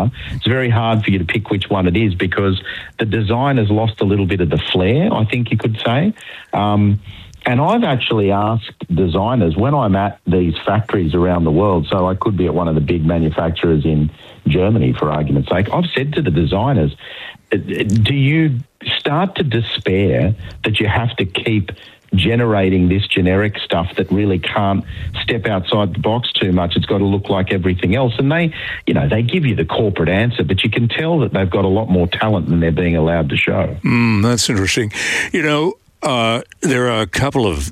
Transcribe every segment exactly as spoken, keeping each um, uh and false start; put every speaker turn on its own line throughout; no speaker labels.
car, it's very hard for you to pick which one it is because the design has lost a little bit of the flair, I think you could say. Um, and I've actually asked designers when I'm at these factories around the world, so I could be at one of the big manufacturers in Germany, for argument's sake, I've said to the designers, do you start to despair that you have to keep generating this generic stuff that really can't step outside the box too much? It's got to look like everything else. And they, you know, they give you the corporate answer, but you can tell that they've got a lot more talent than they're being allowed to show.
Mm, that's interesting. You know, uh, there are a couple of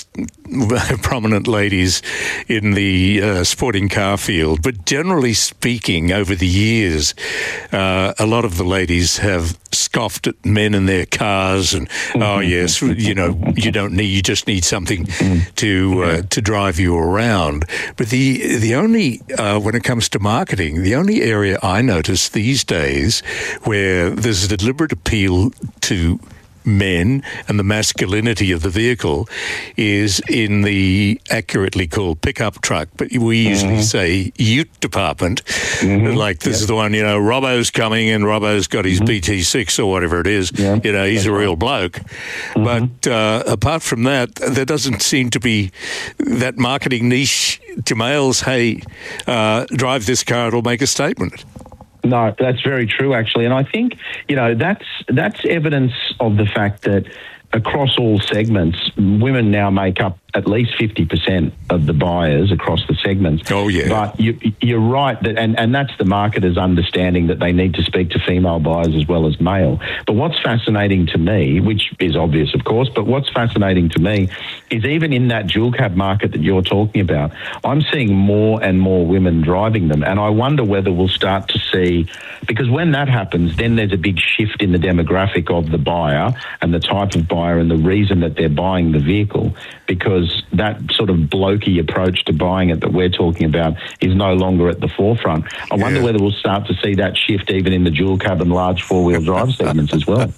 prominent ladies in the uh, sporting car field, but generally speaking, over the years, uh, a lot of the ladies have scoffed at men in their cars, and oh yes, you know, you don't need, you just need something to uh, to drive you around. But the the only uh, when it comes to marketing, the only area I notice these days where there's a deliberate appeal to men and the masculinity of the vehicle is in the accurately called pickup truck, but we usually mm-hmm. say ute department. Mm-hmm. Like this yep. is the one, you know, Robbo's coming and Robbo's got his mm-hmm. B T six or whatever it is. Yep. You know, he's That's a real right. bloke. Mm-hmm. But uh, apart from that, there doesn't seem to be that marketing niche to males. Hey, uh, drive this car, it'll make a statement.
No, that's very true, actually. And I think, you know, that's that's evidence of the fact that across all segments, women now make up at least fifty percent of the buyers across the segments.
Oh, yeah.
But you, you're right, that, and, and that's the marketers understanding that they need to speak to female buyers as well as male. But what's fascinating to me, which is obvious, of course, but what's fascinating to me is even in that dual cab market that you're talking about, I'm seeing more and more women driving them. And I wonder whether we'll start to see, because when that happens, then there's a big shift in the demographic of the buyer and the type of buyer and the reason that they're buying the vehicle, because that sort of blokey approach to buying it that we're talking about is no longer at the forefront. I yeah. wonder whether we'll start to see that shift even in the dual cab and large four-wheel drive segments as well.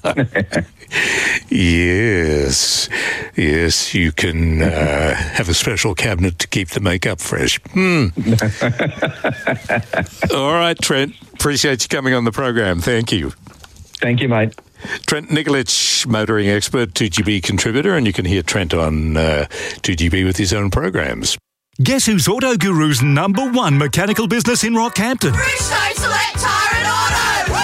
Yes, yes, you can uh, have a special cabinet to keep the makeup fresh. Hmm. All right, Trent, appreciate you coming on the program. Thank you.
Thank you, mate.
Trent Nikolic, motoring expert, two G B contributor, and you can hear Trent on uh, two G B with his own programs.
Guess who's Auto Guru's number one mechanical business in Rockhampton?
Bridgestone Select Tyre and Auto!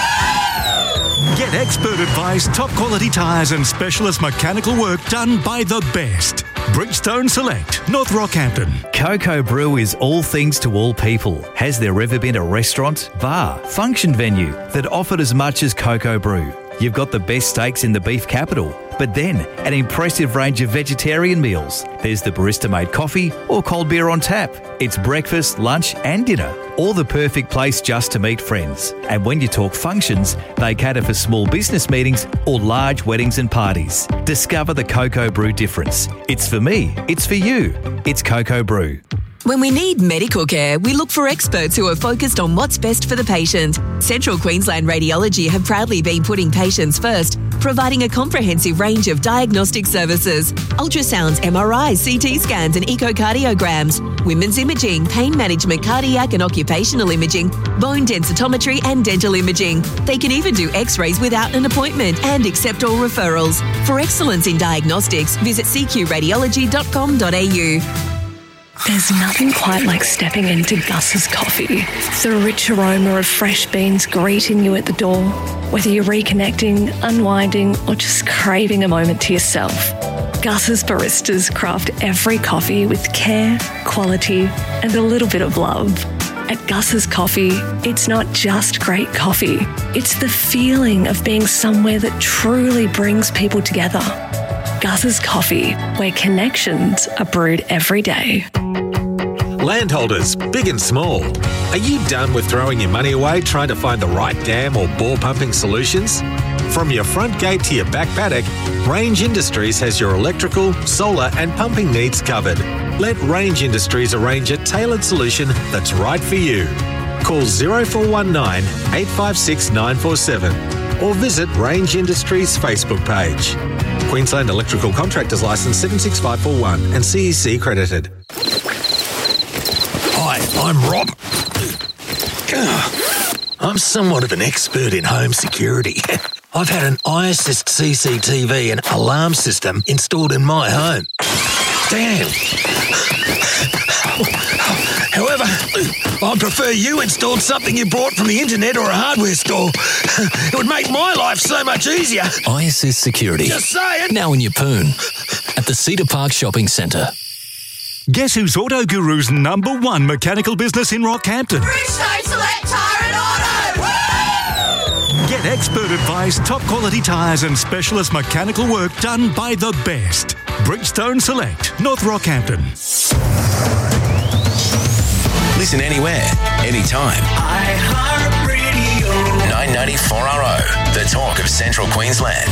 Woo!
Get expert advice, top quality tyres and specialist mechanical work done by the best. Bridgestone Select, North Rockhampton.
Coco Brew is all things to all people. Has there ever been a restaurant, bar, function venue that offered as much as Coco Brew? You've got the best steaks in the beef capital, but then an impressive range of vegetarian meals. There's the barista-made coffee or cold beer on tap. It's breakfast, lunch and dinner, all the perfect place just to meet friends. And when you talk functions, they cater for small business meetings or large weddings and parties. Discover the Coco Brew difference. It's for me, it's for you. It's Coco Brew.
When we need medical care, we look for experts who are focused on what's best for the patient. Central Queensland Radiology have proudly been putting patients first, providing a comprehensive range of diagnostic services: ultrasounds, M R Is, C T scans and echocardiograms, women's imaging, pain management, cardiac and occupational imaging, bone densitometry and dental imaging. They can even do x-rays without an appointment and accept all referrals. For excellence in diagnostics, visit c q radiology dot com dot a u.
There's nothing quite like stepping into Gus's Coffee. The rich aroma of fresh beans greeting you at the door. Whether you're reconnecting, unwinding, or just craving a moment to yourself, Gus's baristas craft every coffee with care, quality, and a little bit of love. At Gus's Coffee, it's not just great coffee. It's the feeling of being somewhere that truly brings people together. Gus's Coffee, where connections are brewed every day.
Landholders, big and small, are you done with throwing your money away trying to find the right dam or bore pumping solutions? From your front gate to your back paddock, Range Industries has your electrical, solar and pumping needs covered. Let Range Industries arrange a tailored solution that's right for you. Call zero four one nine, eight five six, nine four seven or visit Range Industries Facebook page. Queensland Electrical Contractors Licence seven six five four one and C E C accredited.
Hi, I'm Rob.
I'm somewhat of an expert in home security. I've had an iAssist C C T V and alarm system installed in my home. Damn. However, I'd prefer you installed something you bought from the internet or a hardware store. It would make my life so much easier.
iAssist Security.
Just saying.
Now in your poon. At the Cedar Park Shopping Centre.
Guess who's Auto Guru's number one mechanical business in Rockhampton?
Bridgestone Select Tyre and Auto. Woo!
Get expert advice, top quality tyres and specialist mechanical work done by the best. Bridgestone Select, North Rockhampton.
Listen anywhere, anytime. iHeartRadio. nine ninety-four R O, the talk of Central Queensland.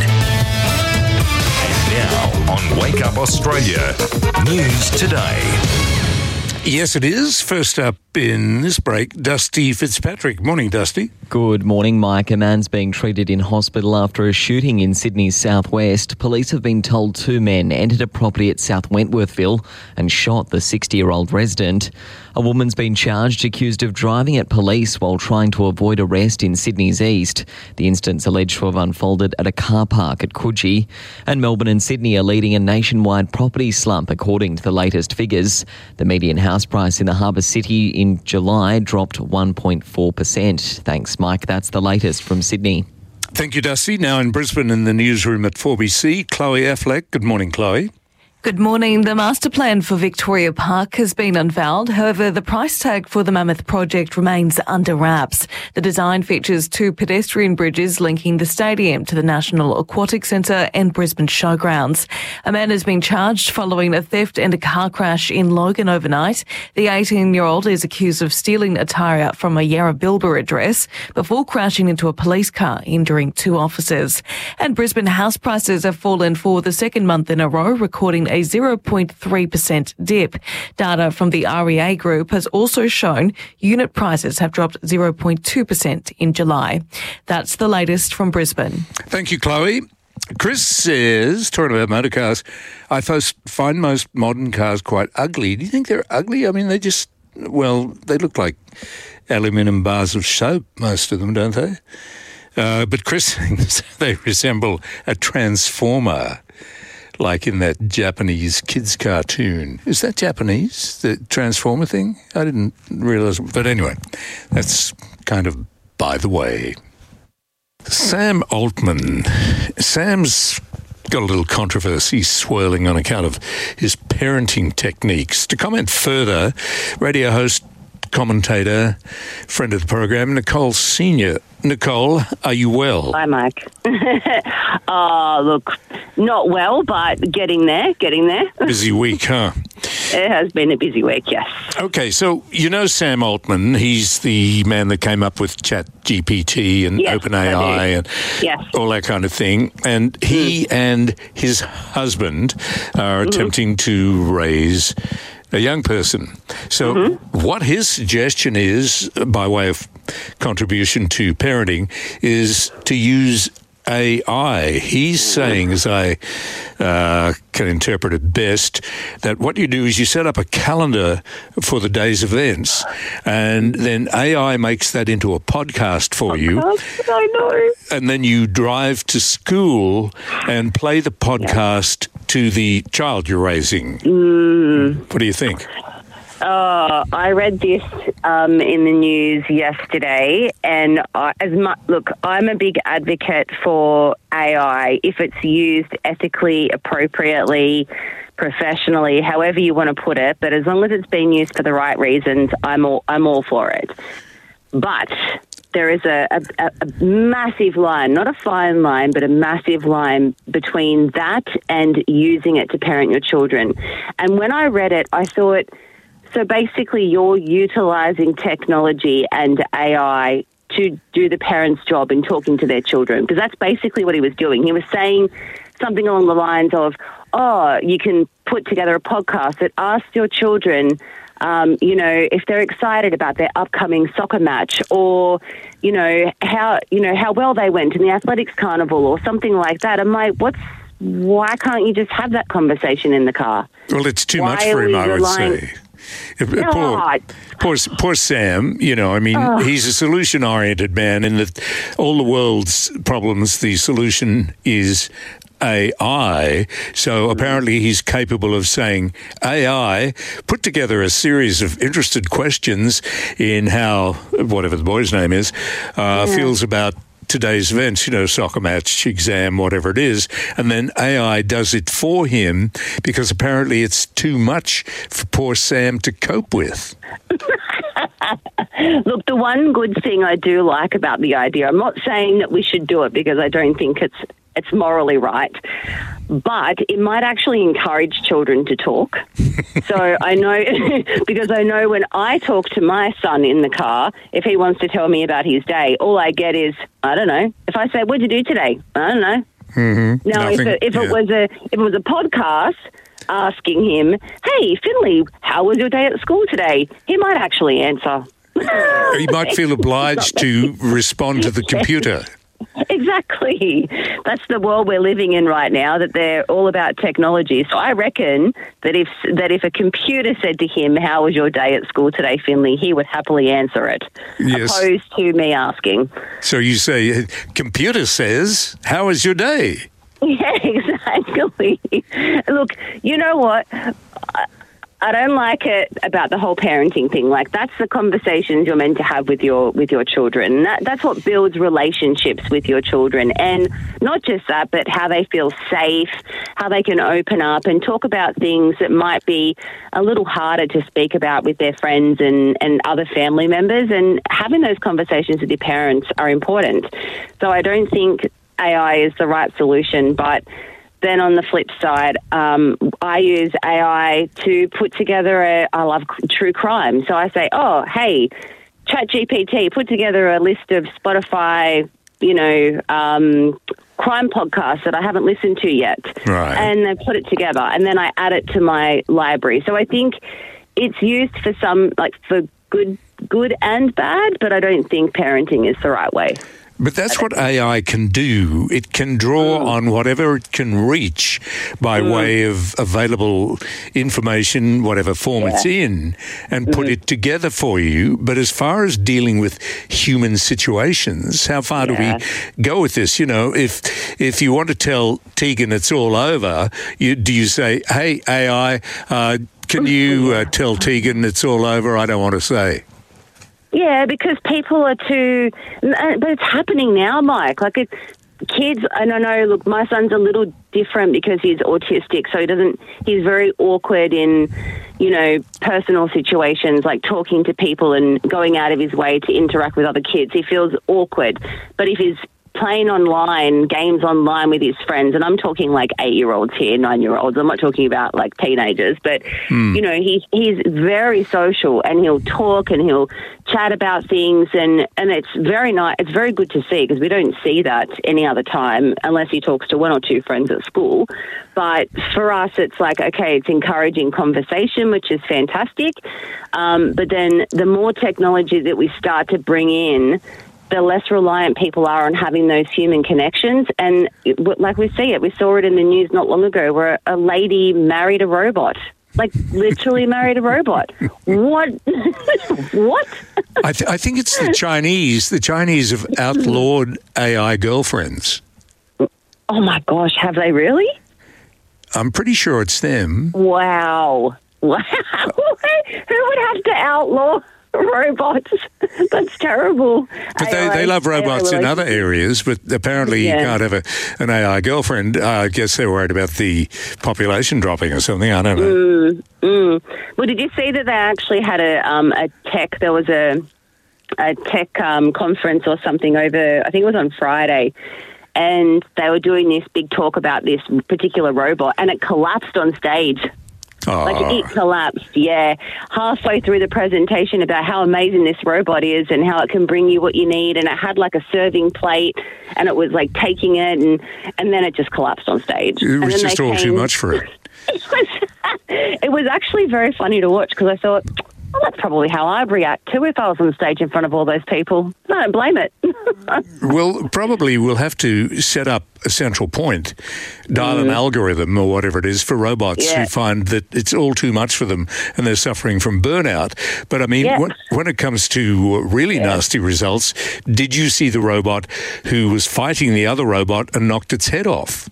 Now on Wake Up Australia, News Today.
Yes, it is. First up in this break, Dusty Fitzpatrick. Morning, Dusty.
Good morning, Mike. A man's being treated in hospital after a shooting in Sydney's southwest. Police have been told two men entered a property at South Wentworthville and shot the sixty-year-old resident. A woman's been charged, accused of driving at police while trying to avoid arrest in Sydney's east. The incident's alleged to have unfolded at a car park at Coogee. And Melbourne and Sydney are leading a nationwide property slump, according to the latest figures. The median house price in the Harbour City in July dropped one point four percent. Thanks, Mike. That's the latest from Sydney.
Thank you, Dusty. Now in Brisbane in the newsroom at four B C, Chloe Affleck. Good morning, Chloe.
Good morning. The master plan for Victoria Park has been unveiled. However, the price tag for the Mammoth project remains under wraps. The design features two pedestrian bridges linking the stadium to the National Aquatic Centre and Brisbane Showgrounds. A man has been charged following a theft and a car crash in Logan overnight. The eighteen-year-old is accused of stealing a tyre from a Yarra Bilba address before crashing into a police car, injuring two officers. And Brisbane house prices have fallen for the second month in a row, recording a zero point three percent dip. Data from the R E A Group has also shown unit prices have dropped zero point two percent in July. That's the latest from Brisbane.
Thank you, Chloe. Chris says, talking about motor cars, I first find most modern cars quite ugly. Do you think they're ugly? I mean, they just, well, they look like aluminium bars of soap, most of them, don't they? Uh, but Chris thinks they resemble a transformer, like in that Japanese kids cartoon. Is that Japanese, the Transformer thing? I didn't realise. But anyway, that's kind of by the way. Sam Altman. Sam's got a little controversy swirling on account of his parenting techniques. To comment further, radio host, commentator, friend of the program, Nicole Senior. Nicole, are you well?
Hi, Mike. Oh, look, not well, but getting there, getting there.
Busy week, huh?
It has been a busy week, yes.
Okay, so you know Sam Altman. He's the man that came up with Chat G P T and
yes,
OpenAI and
yes.
all that kind of thing. And he mm. and his husband are mm-hmm. attempting to raise a young person. So mm-hmm. what his suggestion is, by way of contribution to parenting, is to use A I. He's saying, as I uh, can interpret it best, that what you do is you set up a calendar for the day's events, and then A I makes that into a podcast for you.
I know.
And then you drive to school and play the podcast yeah. to the child you're raising.
Mm.
What do you think?
Uh, I read this um, in the news yesterday, and I, as much, look, I'm a big advocate for A I if it's used ethically, appropriately, professionally, however you want to put it. But as long as it's being used for the right reasons, I'm all I'm all for it. But there is a, a, a massive line, not a fine line, but a massive line between that and using it to parent your children. And when I read it, I thought, so basically you're utilising technology and A I to do the parent's job in talking to their children, because that's basically what he was doing. He was saying something along the lines of, oh, you can put together a podcast that asks your children, um, you know, if they're excited about their upcoming soccer match, or, you know, how, you know, how well they went in the athletics carnival or something like that. I'm like, what's, why can't you just have that conversation in the car?
Well, it's too
Why
much for him, I would
relying-
say. Poor, poor, poor Sam, you know, I mean,
Oh.
he's a solution-oriented man, and that all the world's problems, the solution is A I. So apparently he's capable of saying, A I, put together a series of interested questions in how, whatever the boy's name is, uh,
Yeah.
feels about today's events, you know, soccer match, exam, whatever it is, and then A I does it for him because apparently it's too much for poor Sam to cope with.
Look, the one good thing I do like about the idea, I'm not saying that we should do it because I don't think it's it's morally right, but it might actually encourage children to talk. So I know, because I know when I talk to my son in the car, if he wants to tell me about his day, all I get is, I don't know. If I say, what'd you do today? I don't know.
Mm-hmm.
Now, if, it, if
yeah.
it was a if it was a podcast asking him, hey, Finley, how was your day at school today? He might actually answer.
He might feel obliged to respond to the computer.
Exactly. That's the world we're living in right now, that they're all about technology. So I reckon that if that if a computer said to him, how was your day at school today, Finley, he would happily answer it,
Yes.
opposed to me asking.
So you say, computer says, how was your day?
Yeah, exactly. Look, you know what? I, I don't like it about the whole parenting thing. Like, that's the conversations you're meant to have with your with your children. That, that's what builds relationships with your children. And not just that, but how they feel safe, how they can open up and talk about things that might be a little harder to speak about with their friends and, and other family members. And having those conversations with your parents are important. So I don't think A I is the right solution, but then on the flip side, um, I use A I to put together a, I love true crime. So I say, oh, hey, ChatGPT, put together a list of Spotify, you know, um, crime podcasts that I haven't listened to yet.
Right.
And then put it together. And then I add it to my library. So I think it's used for some, like for good, good and bad, but I don't think parenting is the right way.
But that's what A I can do. It can draw on whatever it can reach by
Mm.
way of available information, whatever form
Yeah.
it's in, and put it together for you. But as far as dealing with human situations, how far
Yeah.
do we go with this? You know, if if you want to tell Tegan it's all over, you, do you say, hey, A I, uh, can you uh, tell Tegan it's all over? I don't want to say.
Yeah, because people are too, but it's happening now, Mike. Like, it's kids, and I know, look, my son's a little different because he's autistic, so he doesn't, he's very awkward in, you know, personal situations, like talking to people and going out of his way to interact with other kids. He feels awkward. But if he's playing online, games online with his friends, and I'm talking like eight-year-olds here, nine-year-olds. I'm not talking about like teenagers, but,
Mm.
you know, he's, he's very social and he'll talk and he'll chat about things, and, and it's very nice. It's very good to see because we don't see that any other time unless he talks to one or two friends at school. But for us, it's like, okay, it's encouraging conversation, which is fantastic. Um, but then the more technology that we start to bring in, the less reliant people are on having those human connections. And it, like we see it, we saw it in the news not long ago where a lady married a robot. Like, literally married a robot. What? What?
I, th- I think it's the Chinese. The Chinese have outlawed A I girlfriends.
Oh, my gosh, have they really?
I'm pretty sure it's them.
Wow. Wow. Who would have to outlaw robots? That's terrible.
But they, they love robots in other areas, but apparently
Yeah.
you can't have a, an A I girlfriend. Uh, I guess they're worried about the population dropping or something. I don't know.
Mm, mm. Well, did you see that they actually had a um, a tech, there was a, a tech um, conference or something over, I think it was on Friday, and they were doing this big talk about this particular robot, and it collapsed on stage.
Oh.
Like, it collapsed, yeah. Halfway through the presentation about how amazing this robot is and how it can bring you what you need, and it had like a serving plate, and it was like taking it, and, and then it just collapsed on stage.
It
And
was
then
just
they
all too
came-
much for it.
It was, it was actually very funny to watch because I thought, Well, that's probably how I'd react too if I was on stage in front of all those people. I don't blame it.
Well, probably we'll have to set up a central point, dial mm. an algorithm or whatever it is for robots
yeah.
who find that it's all too much for them and they're suffering from burnout. But I mean,
yeah.
when, when it comes to really yeah. nasty results, did you see the robot who was fighting the other robot and knocked its head off?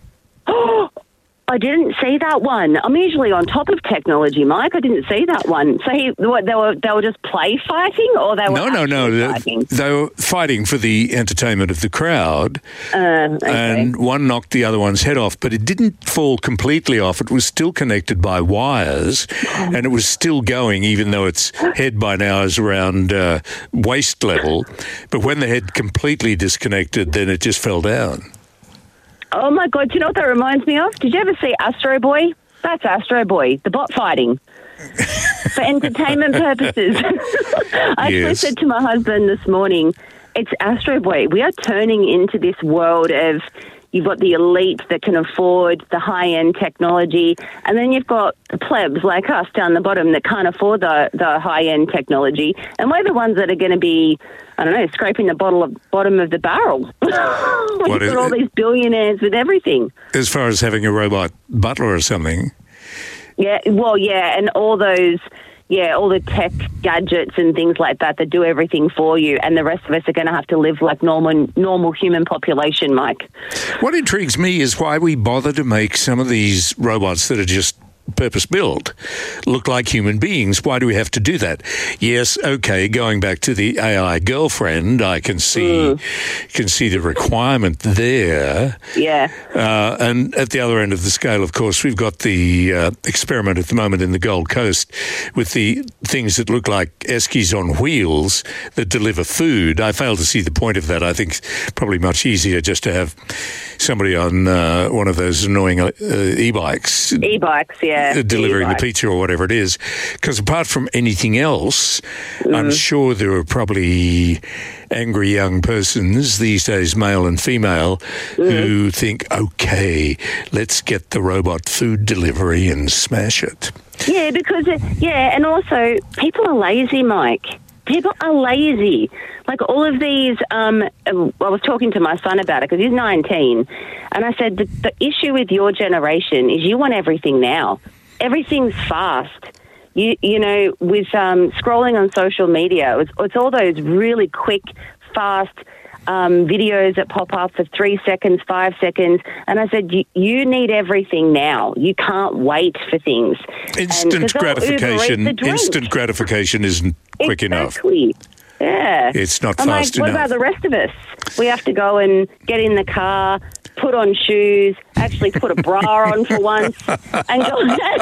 I didn't see that one. I'm usually on top of technology, Mike. I didn't see that one. So he, what, they were they were just play fighting, or they were
no, no, no.
Fighting?
They, they were fighting for the entertainment of the crowd,
uh, okay.
and one knocked the other one's head off. But it didn't fall completely off. It was still connected by wires, and it was still going, even though its head by now is around uh, waist level. But when the head completely disconnected, then it just fell down.
Oh, my God. Do you know what that reminds me of? Did you ever see Astro Boy? That's Astro Boy, the bot fighting. For entertainment purposes. I actually
yes.
said to my husband this morning, it's Astro Boy. We are turning into this world of, you've got the elite that can afford the high-end technology, and then you've got the plebs like us down the bottom that can't afford the, the high-end technology, and we're the ones that are going to be, I don't know, scraping the bottle of, bottom of the barrel. You've got all these billionaires with everything.
As far as having a robot butler or something.
Yeah, well, yeah, and all those... Yeah, all the tech gadgets and things like that that do everything for you, and the rest of us are going to have to live like normal normal human population, Mike.
What intrigues me is why we bother to make some of these robots that are just purpose-built look like human beings. Why do we have to do that? Yes, okay, going back to the A I girlfriend, I can see mm. can see the requirement there.
Yeah.
Uh, and at the other end of the scale, of course, we've got the uh, experiment at the moment in the Gold Coast with the things that look like Eskies on wheels that deliver food. I fail to see the point of that. I think it's probably much easier just to have somebody on uh, one of those annoying uh, e-bikes.
E-bikes, yeah.
Delivering
e-bikes.
the pizza or whatever it is. Because apart from anything else, mm. I'm sure there are probably angry young persons these days, male and female, mm. who think, okay, let's get the robot food delivery and smash it.
Yeah, because, uh, yeah, and also people are lazy, Mike. People are lazy. Like all of these, um, I was talking to my son about it because he's nineteen, and I said, the, the issue with your generation is you want everything now. Everything's fast. You you know, with um, scrolling on social media, it's, it's all those really quick, fast um, videos that pop up for three seconds, five seconds. And I said, you, you need everything now. You can't wait for things.
Instant gratification. Instant gratification isn't quick
exactly.
enough.
Yeah.
It's not
I'm
fast
like, what
enough.
about the rest of us? We have to go and get in the car, put on shoes, actually put a bra on for once, and go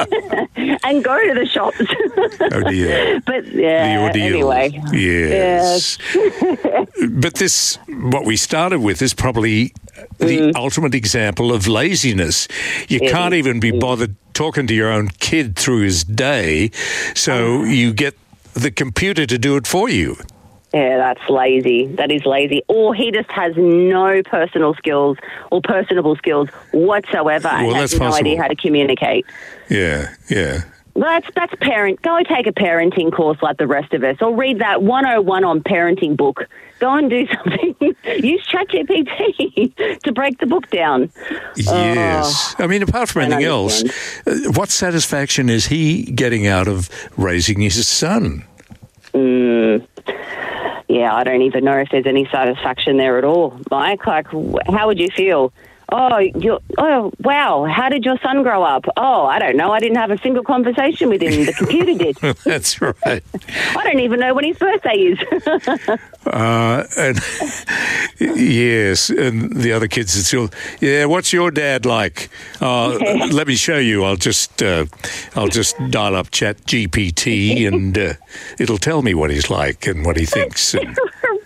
and go to the shops.
Oh dear!
But yeah,
the ordeal.
Anyway,
yes.
yes.
But this, what we started with, is probably the mm. ultimate example of laziness. You
it
can't
is.
even be bothered talking to your own kid through his day, so
oh.
you get the computer to do it for you.
Yeah, that's lazy. That is lazy. Or he just has no personal skills or personable skills whatsoever and
well,
has
that's
no
possible.
idea how to communicate.
Yeah, yeah.
Well, that's, that's parent. Go take a parenting course like the rest of us, or read that one oh one on parenting book. Go and do something. Use ChatGPT to break the book down.
Yes.
Oh,
I mean, apart from anything else, uh, what satisfaction is he getting out of raising his son?
Mm. Yeah, I don't even know if there's any satisfaction there at all, Mike. Like, how would you feel? Oh, you're, oh, wow, how did your son grow up? Oh, I don't know. I didn't have a single conversation with him. The computer did.
That's right.
I don't even know when his birthday is.
uh, and yes, and the other kids are still, yeah, what's your dad like? Uh,
yeah.
Let me show you. I'll just, uh, I'll just dial up Chat G P T and uh, it'll tell me what he's like and what he thinks. And,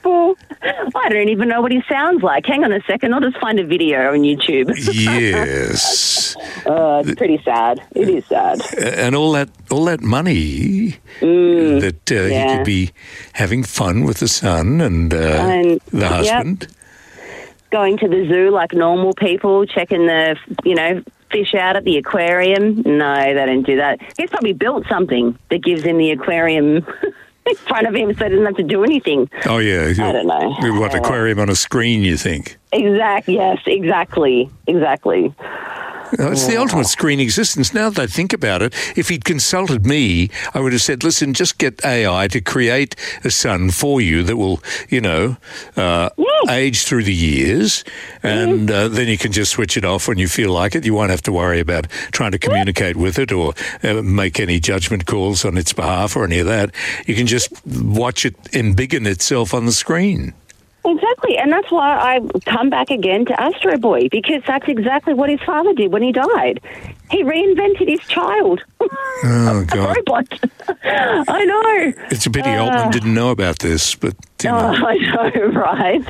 I don't even know what he sounds like. Hang on a second. I'll just find a video on YouTube.
Yes.
uh, it's pretty sad. It is sad.
And all that all that money
mm,
that uh,
yeah.
he could be having fun with the son and, uh,
and
the husband.
Yep. Going to the zoo like normal people, checking the, you know, fish out at the aquarium? No, they don't do that. He's probably built something that gives him the aquarium in front of him so he doesn't have to do anything.
Oh, yeah.
I don't know.
You want aquarium on a screen, you think?
Exact. Yes, exactly. Exactly.
No, it's the ultimate screen existence. Now that I think about it, if he'd consulted me, I would have said, listen, just get A I to create a son for you that will, you know, uh, yes. age through the years, and uh, then you can just switch it off when you feel like it. You won't have to worry about trying to communicate with it or uh, make any judgment calls on its behalf or any of that. You can just watch it embiggen itself on the screen.
Exactly, and that's why I come back again to Astro Boy, because that's exactly what his father did when he died. He reinvented his child.
Oh, God.
A robot. I know.
It's a pity
uh,
Altman didn't know about this, but... You know.
Oh, I know, right?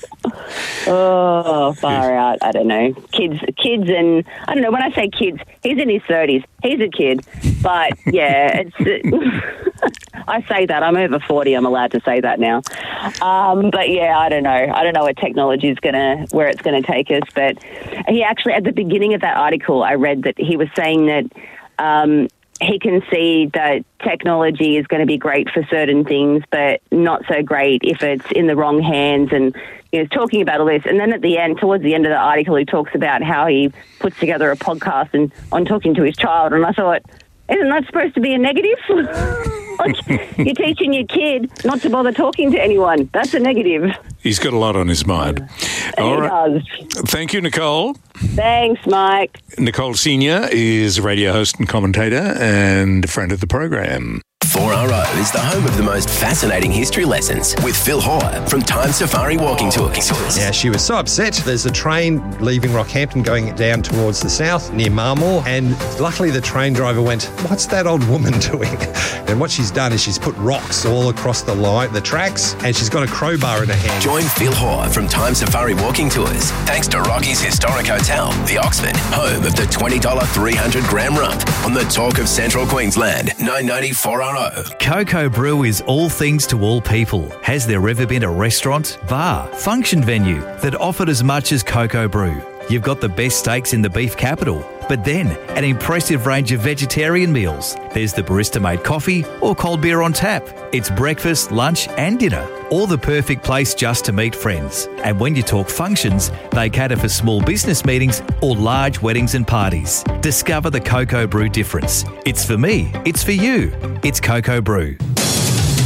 Oh, far out. I don't know. Kids, kids and... I don't know, when I say kids, he's in his thirties. He's a kid. But, yeah, it's... I say that. I'm over forty. I'm allowed to say that now. Um, but, yeah, I don't know. I don't know what technology is going to... where it's going to take us. But he actually, at the beginning of that article, I read that he was saying that... Um, he can see that technology is going to be great for certain things, but not so great if it's in the wrong hands. And he was talking about all this. And then at the end, towards the end of the article, he talks about how he puts together a podcast and on talking to his child. And I thought, isn't that supposed to be a negative? Like, you're teaching your kid not to bother talking to anyone. That's a negative.
He's got a lot on his mind. All
he
right.
does.
Thank you, Nicole.
Thanks, Mike.
Nicole Senior is a radio host and commentator and a friend of the program.
four R O is the home of the most fascinating history lessons with Phil Hoare from Time Safari Walking Tours.
Yeah, she was so upset. There's a train leaving Rockhampton going down towards the south near Marmore, and luckily the train driver went, what's that old woman doing? And what she's done is she's put rocks all across the line, the tracks, and she's got a crowbar in her hand.
Join Phil Hoare from Time Safari Walking Tours thanks to Rocky's Historic Hotel, the Oxford, home of the twenty dollars three hundred gram rump on the Talk of Central Queensland, nine ninety four R O.
Coco Brew is all things to all people. Has there ever been a restaurant, bar, function venue that offered as much as Coco Brew? You've got the best steaks in the beef capital, but then an impressive range of vegetarian meals. There's the barista-made coffee or cold beer on tap. It's breakfast, lunch and dinner, or the perfect place just to meet friends. And when you talk functions, they cater for small business meetings or large weddings and parties. Discover the Coco Brew difference. It's for me. It's for you. It's Coco Brew.